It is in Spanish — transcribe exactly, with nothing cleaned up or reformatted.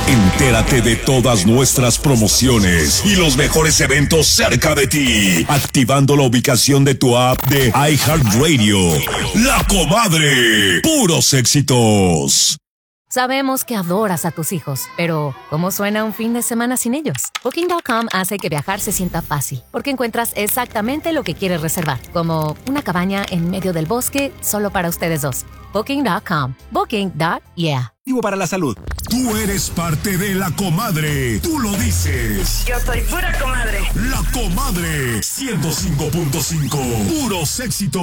Entérate de todas nuestras promociones y los mejores eventos cerca de ti, activando la ubicación de tu app de iHeartRadio. La Comadre, puros éxitos. Sabemos que adoras a tus hijos, pero ¿cómo suena un fin de semana sin ellos? Booking punto com hace que viajar se sienta fácil, porque encuentras exactamente lo que quieres reservar, como una cabaña en medio del bosque solo para ustedes dos. Booking punto com. Booking. Yeah. Para la salud. Tú eres parte de La Comadre. Tú lo dices. Yo soy pura comadre. La Comadre. ciento cinco punto cinco. Puros éxitos.